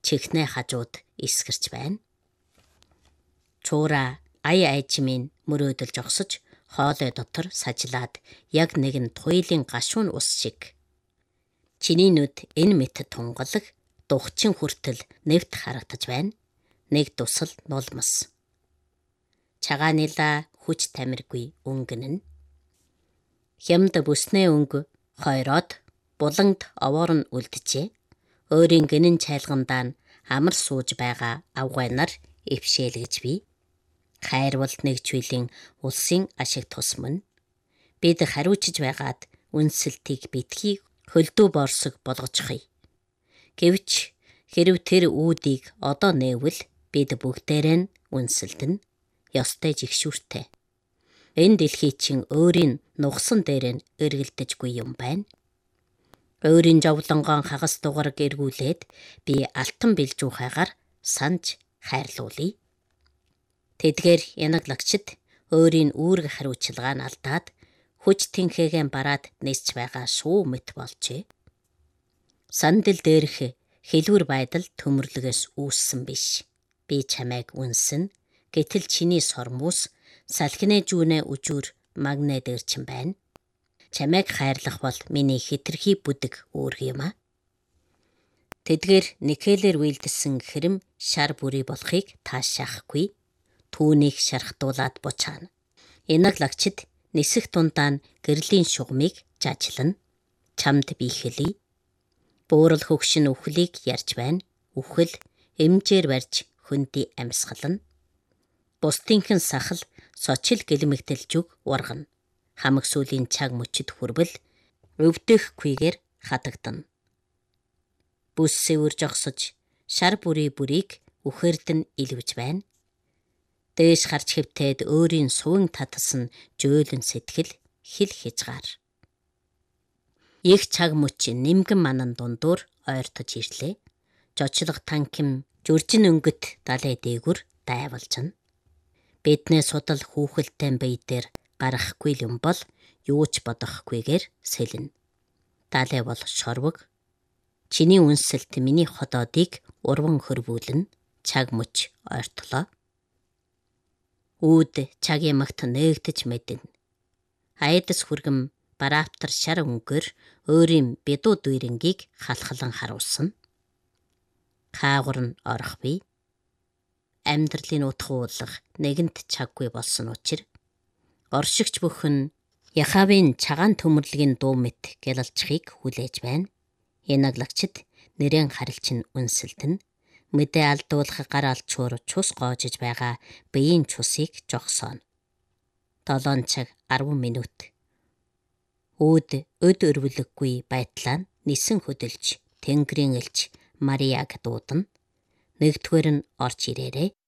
чихнээ хажууд эсгэрч байна. Чуура ая айжмын мөрөөдөл жогсож хоолой дотор сажлаад яг нэгэн туйлын гашуун ус шиг. Чиний нүд энэ мэт тунгалаг духчин хүртэл нэвт харагдаж байна. Нэг тусал нулмас. Чагаанила хүч тамиргүй өнгөн нь. Хямд бүснээ өнгө хойроод буланд овоор нь үлджээ. Өөрийн гинэн чайлгандаа амар сууж байгаа авгайнаар эвшээлгэж бий. Хайрвалд нэг чүйлийн улсын ашиг тус мөн. Бид хариуцж байгаад үнсэлтийг битгий хөлдөө борсог болгочихъя. Гэвч хэрв тэр үүдийг одоо нээвэл бид бүгдээрээ нь үнсэлдэн. Ёстой жигшүүртэй. Энэ дэлхий чин өөрийн нугсан дээр нь эргэлдэжгүй юм байна. Өөрийн жовлонгоон хагас дугараг эргүүлээд би алтан бэлжүүхайгаар санж хайрлуулъя. Тэдгээр янаглагчид өөрийн үүрэг хариуцлагаа нь алдаад хүч тэнхээгээ бараад нисч байгаа шуу мэт болжээ. Сандал дээрх хэлвэр байдал төмөрлөгөөс үүссэн биш. Би чамайг үнсэн. Гэтэл чиний сормус салхинэ жүүнэ үжүүр магнэ дээрчин байна. Чамайг хайрлах бол миний хитрхи бүдэг үүрэг юм а. Тэдгээр Никелээр үйлдэлсэн хэрэм шар бүрий болохыг таашаахгүй. Түүнийг шархтуулаад бучаана. Янаглагчид нисэх дундаа гэрлийн шугамыг жажлана. Чамд би хэлье. Буурал хөгшин үхлийг ярьж байна. Үхэл эмжээр барьж хөндөй амьсгална. Бусдынхэн сахал сочил гэлмэгдэлжүг ургана. Хамаг сүлийн чаг мөчөд хүрбэл өвдөөхгүйгээр хатагдана. Бүс сэвэр жогсож шар бүрийг үхэрдэн илвж байна. Дээш харж хэвтээд өөрийн сувин татсан жөөлөн сэтгэл хил хязгаар. Их чаг мөч нимгэн манан дундуур ойртож ирлээ. Жочлог танким жүржин өнгөт далай дээгүр дайвалжна. Биднээ судал хүүхэлтэй бие дээр гарахгүй юм бол юу ч бодохгүйгээр сэлнэ. Далай бол шорвог. Чиний үнсэлт миний ходоодыг урван хөрвүүлнэ. Чаг мөч ойртлоо. Үүд чагийн магт нээгдэж мэднэ. Айдас хүргэм барааптар шар өнгөөр өөрийн бедуу дүйрэнгийг халхалан харуулсан. Хаагур нь орох бий. Амьдралын утгуулах нэгэнт чаггүй болсон учраас оршигч бүхэн Яхавын чагаан төмөрлөгийн дуу мэт гялалцхийг хүлээж байна. Янаглагчид нэрэн харилчин үнсэлдэн. Мэдээ алдуулах гар алчуур цус гоожиж байгаа биеийн цусыг жогсооно. 7 цаг 10 минут. Үүд өд өрвөлөггүй байдлаа нисэн хөдөлж Тэнгэрийн элч Марияг дуудана. Нэгдүгээр нь орж ирээрэй.